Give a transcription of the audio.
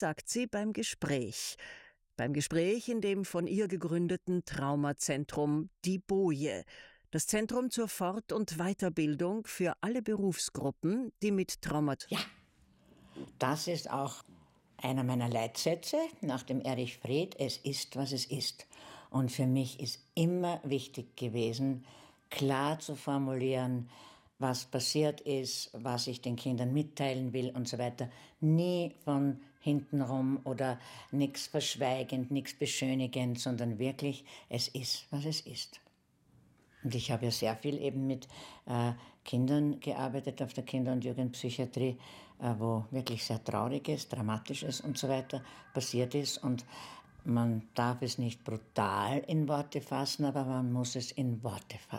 sagt sie beim Gespräch. Beim Gespräch in dem von ihr gegründeten Traumazentrum Die Boje. Das Zentrum zur Fort- und Weiterbildung für alle Berufsgruppen, die mit Traumata... Ja, das ist auch einer meiner Leitsätze nach dem Erich Fried: Es ist, was es ist. Und für mich ist immer wichtig gewesen, klar zu formulieren, was passiert ist, was ich den Kindern mitteilen will und so weiter. Nie von hintenrum oder nichts verschweigend, nichts beschönigend, sondern wirklich, es ist, was es ist. Und ich habe ja sehr viel eben mit Kindern gearbeitet auf der Kinder- und Jugendpsychiatrie, wo wirklich sehr Trauriges, Dramatisches und so weiter passiert ist. Und man darf es nicht brutal in Worte fassen, aber man muss es in Worte fassen.